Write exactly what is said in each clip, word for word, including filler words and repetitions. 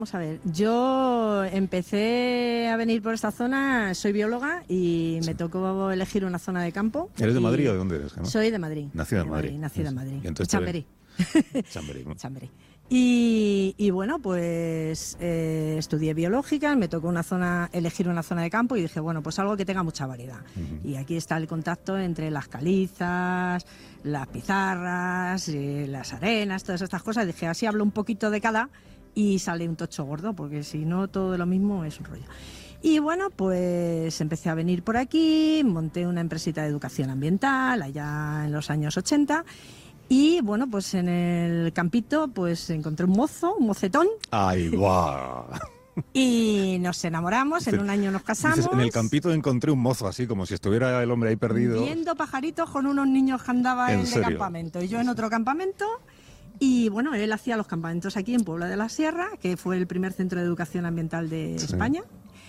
Vamos a ver, yo empecé a venir por esta zona, soy bióloga y me tocó elegir una zona de campo. ¿Eres de Madrid o de dónde eres? ¿No? Soy de Madrid. Nacida en Madrid. Madrid. Nacida en Madrid. Y entonces Chamberí. Chamberí. Chamberí. Y, y bueno, pues eh, estudié biológica, me tocó una zona, elegir una zona de campo y dije, bueno, pues algo que tenga mucha variedad. Uh-huh. Y aquí está el contacto entre las calizas, las pizarras, eh, las arenas, todas estas cosas. Dije, así hablo un poquito de cada y sale un tocho gordo, porque si no todo de lo mismo es un rollo. Y bueno, pues empecé a venir por aquí, monté una empresita de educación ambiental allá en los años ochenta. Y bueno, pues en el campito pues encontré un mozo, un mocetón. ¡Ay, guau! Y nos enamoramos, en un año nos casamos. Dices, en el campito encontré un mozo, así como si estuviera el hombre ahí perdido. Viendo pajaritos con unos niños que andaban en el campamento. Y yo en otro campamento. Y bueno, él hacía los campamentos aquí en Puebla de la Sierra, que fue el primer centro de educación ambiental de sí. España.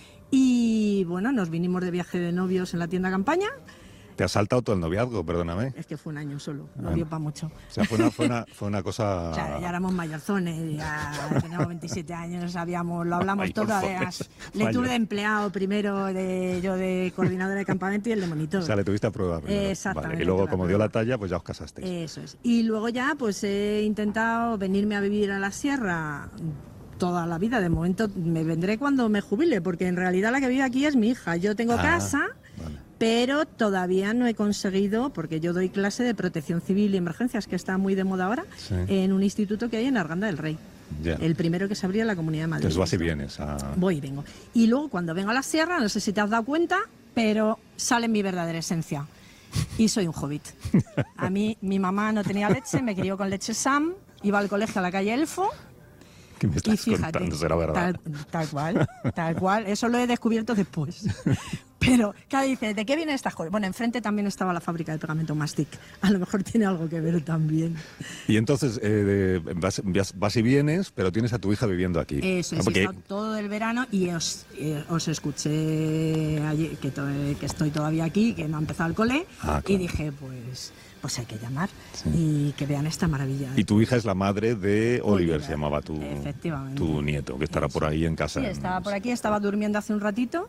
Y bueno, nos vinimos de viaje de novios en la tienda campaña. Te has saltado todo el noviazgo, perdóname. Es que fue un año solo, no dio para mucho. O sea, fue una, fue una, fue una cosa... Claro, ya éramos mayorzones, ya teníamos veintisiete años, sabíamos, lo hablamos todo, además. Le tuve de empleado primero, de, yo de coordinadora de campamento y el de monitor. O sea, le tuviste a prueba primero. Exactamente. Vale. Y luego, como dio la talla, pues ya os casasteis. Eso es. Y luego ya, pues he intentado venirme a vivir a la sierra toda la vida. De momento me vendré cuando me jubile, porque en realidad la que vive aquí es mi hija. Yo tengo ah, casa... Vale. Pero todavía no he conseguido, porque yo doy clase de protección civil y emergencias, que está muy de moda ahora, sí. en un instituto que hay en Arganda del Rey. Yeah. El primero que se abría en la Comunidad de Madrid. Entonces vas y vienes. A... Voy y vengo. Y luego cuando vengo a la sierra, no sé si te has dado cuenta, pero sale mi verdadera esencia. Y soy un hobbit. A mí, mi mamá no tenía leche, me crió con leche Sam, iba al colegio a la calle Elfo. ¿Qué me estás y fíjate, contando? ¿Será verdad? Tal, tal cual, tal cual. Eso lo he descubierto después. Pero, claro, dice, ¿de qué vienen estas cosas? Bueno, enfrente también estaba la fábrica de pegamento Mastic. A lo mejor tiene algo que ver también. Y entonces eh, vas, vas y vienes, pero tienes a tu hija viviendo aquí. Eso, es, porque... todo el verano y os, eh, os escuché ayer, que, to que estoy todavía aquí, que no ha empezado el cole, ah, claro. Y dije, pues... pues hay que llamar sí. y que vean esta maravilla. Y tu hija es la madre de Oliver, Oliver se llamaba tu, efectivamente. tu nieto, que estará Eso. por ahí en casa. Sí, estaba por aquí, estaba durmiendo hace un ratito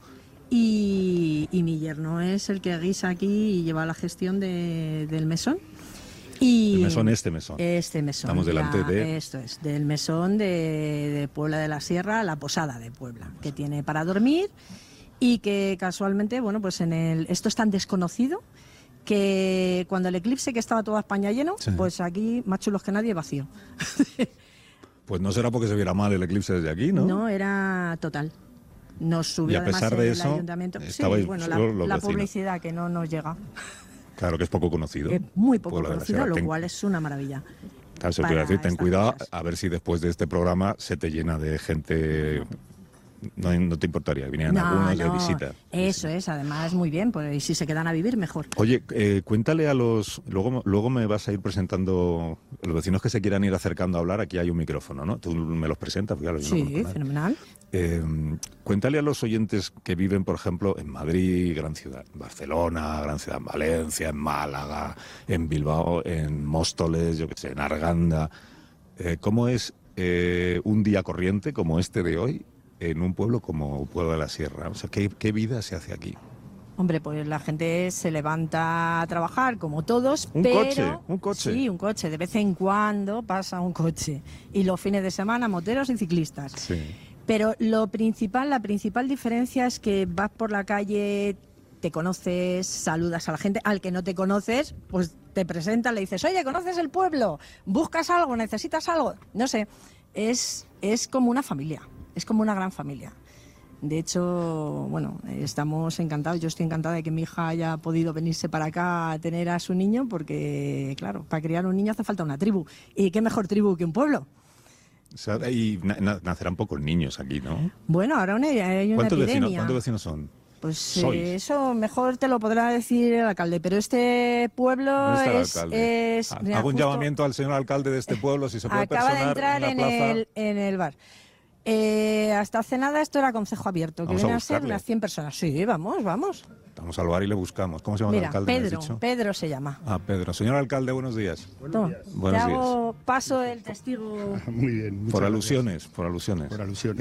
y, y mi yerno es el que guisa aquí y lleva la gestión de, del mesón. Y el mesón, este mesón. Este mesón. Estamos delante la, de... Esto es, del mesón de, de Puebla de la Sierra, la Posada de Puebla, que tiene para dormir y que casualmente, bueno, pues en el... Esto es tan desconocido que cuando el eclipse, que estaba toda España lleno, sí. pues aquí, más chulos que nadie, vacío. Pues no será porque se viera mal el eclipse desde aquí, ¿no? No, era total. Nos subió y a pesar además de el eso, ayuntamiento. Sí, bueno, la, la publicidad que no nos llega. Claro que es poco conocido. Es muy poco conocido, lo ten... cual es una maravilla. Claro, eso quiero decir, ten cuidado, cosas. A ver si después de este programa se te llena de gente... No, no te importaría, vinieran no, algunos no. de visita. Eso es, además muy bien, pues y si se quedan a vivir, mejor. Oye, eh, cuéntale a los... Luego, luego me vas a ir presentando... Los vecinos que se quieran ir acercando a hablar, aquí hay un micrófono, ¿no? Tú me los presentas. Pues ya los sí, no fenomenal. Eh, cuéntale a los oyentes que viven, por ejemplo, en Madrid, gran ciudad, en Barcelona, gran ciudad, en Valencia, en Málaga, en Bilbao, en Móstoles, yo qué sé, en Arganda. Eh, ¿Cómo es eh, un día corriente como este de hoy en un pueblo como Puebla de la Sierra? O sea, ¿qué, qué vida se hace aquí? Hombre, pues la gente se levanta a trabajar como todos, un pero... coche, un coche. Sí, un coche. De vez en cuando pasa un coche. Y los fines de semana, moteros y ciclistas. Sí. Pero lo principal, la principal diferencia es que vas por la calle, te conoces, saludas a la gente. Al que no te conoces, pues te presentas, le dices, oye, ¿conoces el pueblo? ¿Buscas algo? ¿Necesitas algo? No sé, es, es como una familia. Es como una gran familia. De hecho, bueno, estamos encantados. Yo estoy encantada de que mi hija haya podido venirse para acá a tener a su niño, porque, claro, para criar un niño hace falta una tribu. ¿Y qué mejor tribu que un pueblo? O sea, y na nacerán pocos niños aquí, ¿no? Bueno, ahora una, hay una ¿Cuántos epidemia. Vecinos, ¿Cuántos vecinos son? Pues eh, eso mejor te lo podrá decir el alcalde, pero este pueblo es... es Hago mira, un justo, llamamiento al señor alcalde de este pueblo, si se puede acaba personar de entrar en, en, la plaza. el, en el bar. Eh, hasta hace nada esto era concejo abierto, que vamos viene a, a ser unas cien personas. Sí, vamos, vamos. Vamos al bar y le buscamos. ¿Cómo se llama Mira, el alcalde? Pedro, ¿me has dicho? Pedro se llama. Ah, Pedro. Señor alcalde, buenos días. Buenos días. Buenos Te días. hago paso el testigo. Muy bien. Por alusiones, por alusiones. Por alusiones.